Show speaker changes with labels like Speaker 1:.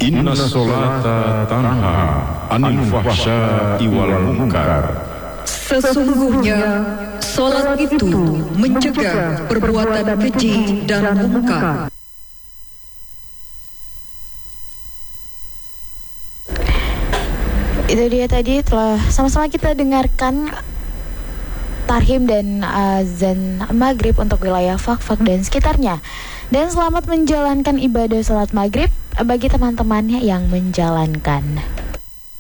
Speaker 1: Inna sholata tanha anil fahsya'i wal munkar.
Speaker 2: Sesungguhnya salat itu mencegah perbuatan keji dan mungkar.
Speaker 3: Itu dia tadi telah sama-sama kita dengarkan tarhim dan azan maghrib untuk wilayah Fakfak dan sekitarnya. Dan selamat menjalankan ibadah salat maghrib bagi teman-temannya yang menjalankan.